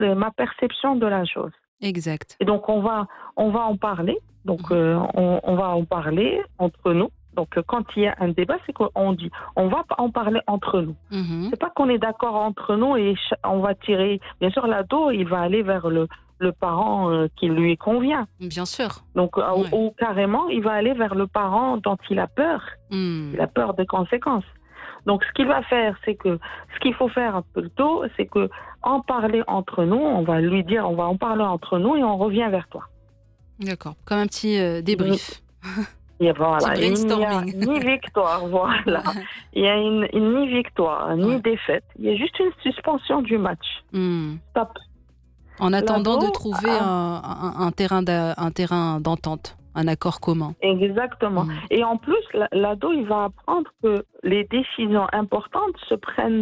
ma perception de la chose. Exact. Et donc, on va en parler. Donc, on va en parler entre nous. Donc, quand il y a un débat, c'est qu'on dit, on va en parler entre nous. C'est pas qu'on est d'accord entre nous et on va tirer. Bien sûr, l'ado, il va aller vers le parent qui lui convient. Bien sûr. Donc, ou carrément, il va aller vers le parent dont il a peur. Il a peur des conséquences. Donc, ce qu'il va faire, c'est que ce qu'il faut faire un peu tôt, c'est que en parler entre nous, on va lui dire, on va en parler entre nous et on revient vers toi. D'accord. Comme un petit débrief. Et voilà, Petit brainstorming. Il n'y a ni victoire, voilà. Il y a ni victoire, ni défaite. Il y a juste une suspension du match. Stop. En attendant de trouver un terrain d'entente, un accord commun. Exactement. Et en plus, l'ado, il va apprendre que les décisions importantes se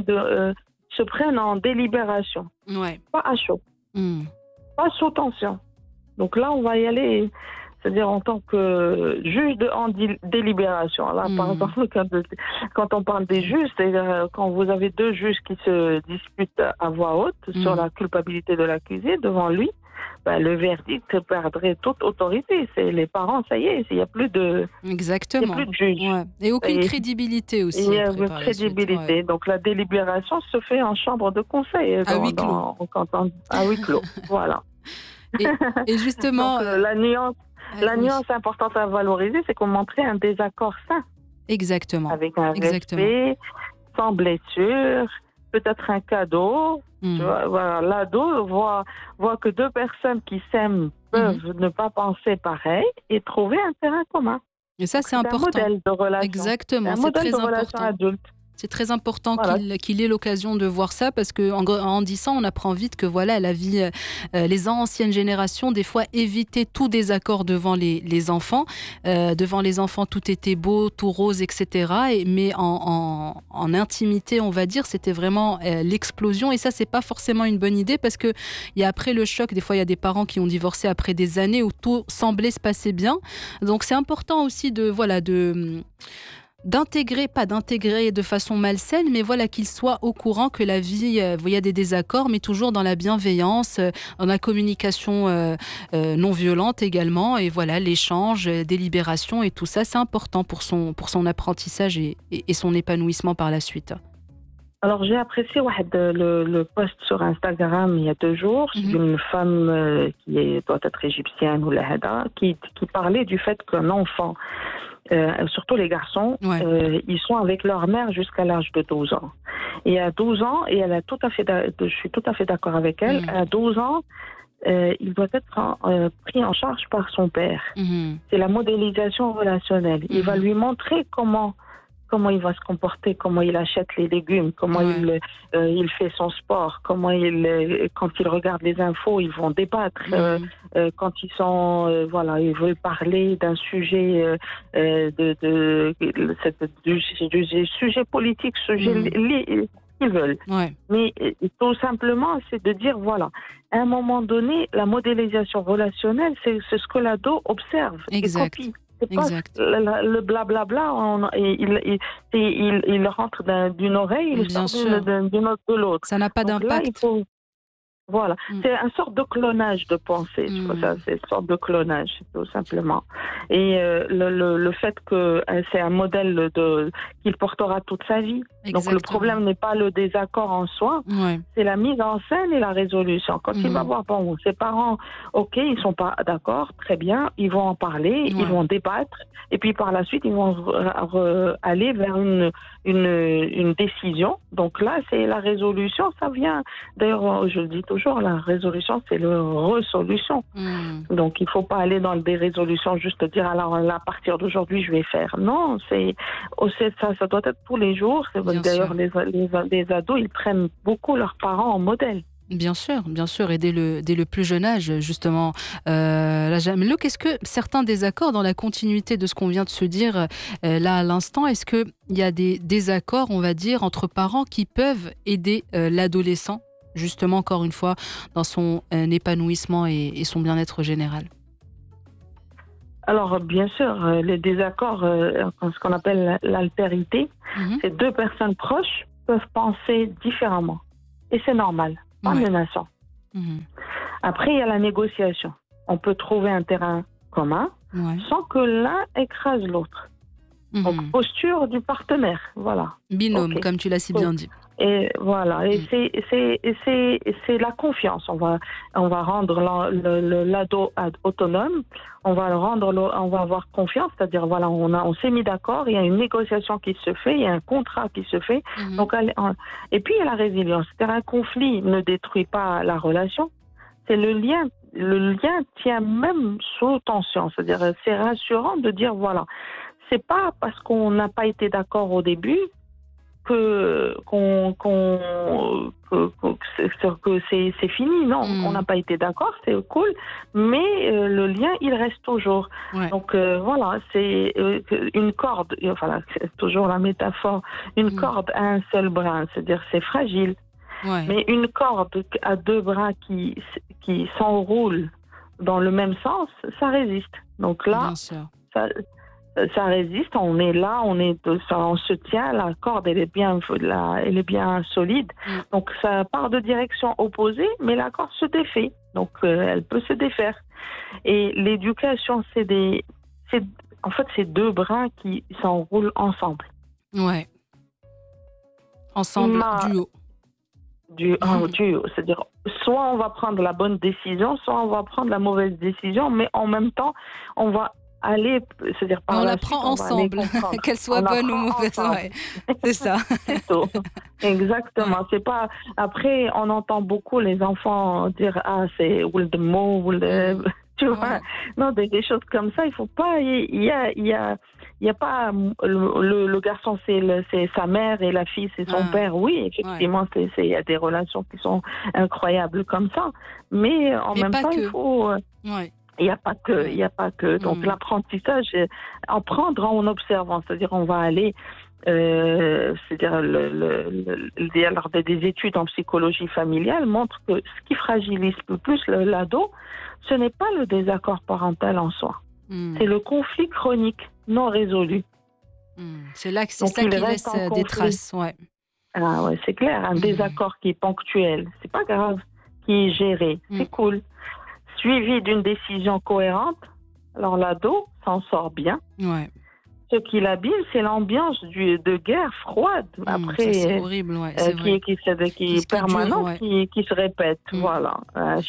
prennent en délibération. Ouais. Pas à chaud. Pas sous tension. Donc là, on va y aller, c'est-à-dire en tant que juge en délibération. Là, par exemple, quand on parle des juges, c'est quand vous avez deux juges qui se disputent à voix haute sur la culpabilité de l'accusé devant lui, le verdict perdrait toute autorité. C'est les parents, ça y est, il n'y a plus de... Exactement. Il n'y a plus de juge. Ouais. Et aucune crédibilité aussi. Il y a une crédibilité. Ouais. Donc la délibération se fait en chambre de conseil. À huis clos. À huis clos, voilà. Et justement... Donc, la nuance importante à valoriser, c'est qu'on montrait un désaccord sain. Exactement. Avec un respect, sans blessure, peut-être un cadeau. Tu vois, voilà, l'ado voit que deux personnes qui s'aiment peuvent ne pas penser pareil et trouver un terrain commun. Et ça, c'est important. C'est un modèle de relation. Exactement, c'est très important. Adulte. C'est très important qu'il ait l'occasion de voir ça parce qu'en grandissant, on apprend vite que voilà, la vie, les anciennes générations, des fois, évitaient tout désaccord devant les enfants. Devant les enfants, tout était beau, tout rose, etc. Mais en intimité, on va dire, c'était vraiment l'explosion. Et ça, c'est pas forcément une bonne idée parce que il y a après le choc, des fois, il y a des parents qui ont divorcé après des années où tout semblait se passer bien. Donc, c'est important aussi pas d'intégrer de façon malsaine, mais voilà, qu'il soit au courant que la vie, il y a des désaccords, mais toujours dans la bienveillance, dans la communication non violente également, et voilà, l'échange, délibération et tout ça, c'est important pour son apprentissage et son épanouissement par la suite. Alors, j'ai apprécié le post sur Instagram il y a 2 jours d'une femme qui doit être égyptienne ou qui parlait du fait qu'un enfant, surtout les garçons, ils sont avec leur mère jusqu'à l'âge de 12 ans. Et à 12 ans, et je suis tout à fait d'accord avec elle, à 12 ans, il doit être pris en charge par son père. C'est la modélisation relationnelle. Il va lui montrer comment il va se comporter, comment il achète les légumes, comment il fait son sport, quand il regarde les infos, ils vont débattre. Quand ils sont, ils veulent parler d'un sujet, du sujet politique, ils veulent. Mais tout simplement, c'est de dire, voilà, à un moment donné, la modélisation relationnelle, c'est ce que l'ado observe et copie. C'est pas le blablabla, il rentre d'une oreille, il sort d'une autre de l'autre. Ça n'a pas d'impact. Voilà, c'est une sorte de clonage de pensée, c'est une sorte de clonage, tout simplement. Et le fait que c'est un modèle qu'il portera toute sa vie. Exactement. Donc le problème n'est pas le désaccord en soi, c'est la mise en scène et la résolution. Quand il va voir, ses parents, ils sont pas d'accord, très bien, ils vont en parler, ils vont débattre, et puis par la suite, ils vont aller vers une décision. Donc là, c'est la résolution, ça vient, d'ailleurs, je le dis toujours, la résolution, c'est le resolution. Donc, il ne faut pas aller dans des résolutions, juste dire, alors là, à partir d'aujourd'hui, je vais faire. Non, ça doit être tous les jours. D'ailleurs, les ados, ils prennent beaucoup leurs parents en modèle. Bien sûr, et dès le plus jeune âge, justement. Luc, est-ce que certains désaccords, dans la continuité de ce qu'on vient de se dire là à l'instant, est-ce qu'il y a des désaccords, on va dire, entre parents qui peuvent aider l'adolescent, justement, encore une fois, dans son épanouissement et son bien-être général? Alors, bien sûr, les désaccords, ce qu'on appelle l'altérité, c'est 2 personnes proches peuvent penser différemment. Et c'est normal, pas menaçant. Après, il y a la négociation. On peut trouver un terrain commun sans que l'un écrase l'autre. Donc, posture du partenaire, voilà. Binôme, comme tu l'as si bien dit. Et voilà, et c'est la confiance. On va rendre l'ado autonome. On va avoir confiance, c'est-à-dire voilà, on s'est mis d'accord. Il y a une négociation qui se fait, il y a un contrat qui se fait. Donc, et puis il y a la résilience. C'est-à-dire un conflit ne détruit pas la relation. C'est le lien. Le lien tient même sous tension. C'est-à-dire c'est rassurant de dire voilà, c'est pas parce qu'on n'a pas été d'accord au début que c'est fini. Non, on n'a pas été d'accord, c'est cool, mais le lien, il reste toujours. Donc voilà, c'est une corde, enfin, c'est toujours la métaphore, une corde à un seul brin, c'est-à-dire c'est fragile. Mais une corde à deux bras qui s'enroule dans le même sens, ça résiste. Donc là, ça résiste, on est là, on se tient, la corde elle est bien solide. Donc ça part de direction opposée, mais la corde se défait. Donc elle peut se défaire. Et l'éducation, c'est deux brins qui s'enroulent ensemble. Ensemble, duo. C'est-à-dire, soit on va prendre la bonne décision, soit on va prendre la mauvaise décision, mais en même temps, on va aller, c'est-à-dire on la prend ensemble, qu'elle soit bonne ou mauvaise. C'est ça. C'est tout. Exactement. C'est pas. Après, on entend beaucoup les enfants dire c'est oul de mots, tu vois. Non, des choses comme ça. Il faut pas. Il y a pas le garçon c'est sa mère et la fille c'est son père. Oui, effectivement, il y a des relations qui sont incroyables comme ça. Mais en même temps, il faut. Il n'y a pas que. Donc l'apprentissage, apprendre en observant, c'est-à-dire on va aller, c'est-à-dire lors des études en psychologie familiale montrent que ce qui fragilise le plus l'ado, ce n'est pas le désaccord parental en soi, c'est le conflit chronique non résolu. C'est ça qui laisse des traces. Ah ouais, c'est clair, un désaccord qui est ponctuel, c'est pas grave, qui est géré, c'est cool. Suivi d'une décision cohérente, alors l'ado s'en sort bien. Ce qui l'abîme, c'est l'ambiance de guerre froide, après, c'est horrible, qui est permanente, qui se répète. Voilà.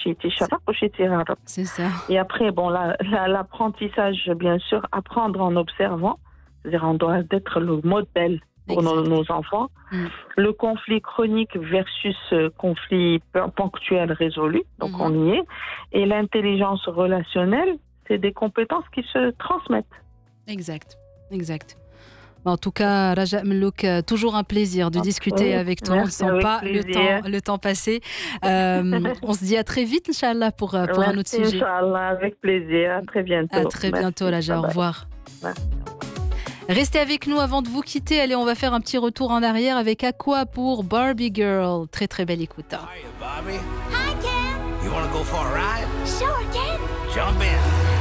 C'est ça. Et après, bon, l'apprentissage, bien sûr, apprendre en observant, c'est-à-dire on doit être le modèle pour nos enfants. Le conflit chronique versus conflit ponctuel résolu, donc on y est. Et l'intelligence relationnelle, c'est des compétences qui se transmettent. Exact. En tout cas, Raja Mellouk, toujours un plaisir de discuter avec toi. On ne sent pas le temps passer. On se dit à très vite, Inch'Allah, pour un autre sujet. Inch'Allah, avec plaisir. À très bientôt. À très bientôt, Raja. Au revoir. Merci. Restez avec nous avant de vous quitter. Allez, on va faire un petit retour en arrière avec Aqua pour Barbie Girl. Très très belle écoute. Hi, Barbie. Hi, Ken. You want to go for a ride? Sure, Ken. Jump in.